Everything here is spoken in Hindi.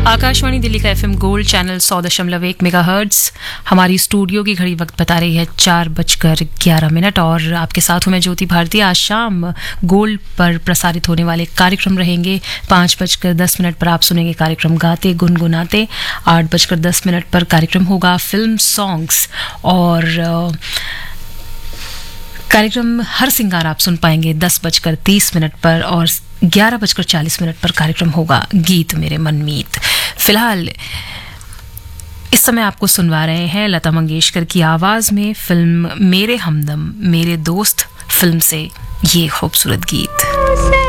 आकाशवाणी दिल्ली का एफएम गोल्ड चैनल 100.1 मेगाहर्ट्ज। हमारी स्टूडियो की घड़ी वक्त बता रही है 4:11 और आपके साथ हूं मैं ज्योति भारती। आज शाम गोल्ड पर प्रसारित होने वाले कार्यक्रम रहेंगे। 5:10 पर आप सुनेंगे कार्यक्रम गाते गुनगुनाते। 8:10 पर कार्यक्रम होगा फिल्म सॉन्ग्स और कार्यक्रम हर सिंगार आप सुन पाएंगे 10:30 पर और 11:40 पर कार्यक्रम होगा गीत मेरे मनमीत। फिलहाल इस समय आपको सुनवा रहे हैं लता मंगेशकर की आवाज में फिल्म मेरे हमदम मेरे दोस्त फिल्म से ये खूबसूरत गीत।